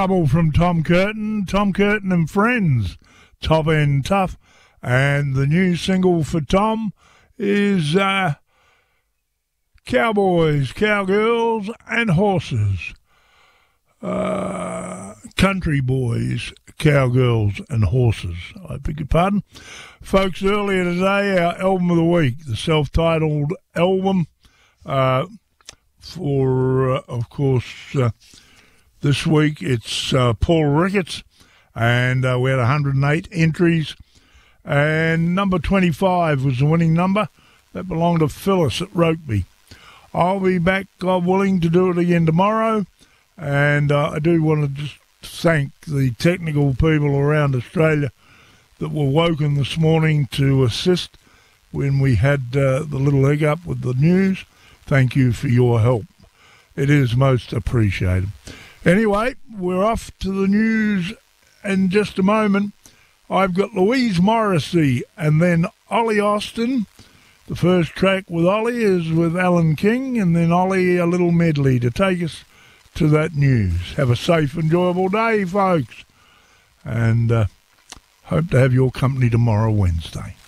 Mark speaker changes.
Speaker 1: Trouble from Tom Curtin and Friends, Top End Tough, and the new single for Tom is Cowboys, Cowgirls and Horses. Country Boys, Cowgirls and Horses, I beg your pardon. Folks, earlier today, our album of the week, the self-titled album of course, this week it's Paul Ricketts, and we had 108 entries, and number 25 was the winning number. That belonged to Phyllis at Rokeby. I'll be back, God willing, to do it again tomorrow, and I do want to just thank the technical people around Australia that were woken this morning to assist when we had the little leg up with the news. Thank you for your help. It is most appreciated. Anyway, we're off to the news in just a moment. I've got Louise Morrissey and then Ollie Austin. The first track with Ollie is with Alan King, and then Ollie a little medley to take us to that news. Have a safe, enjoyable day, folks, and hope to have your company tomorrow, Wednesday.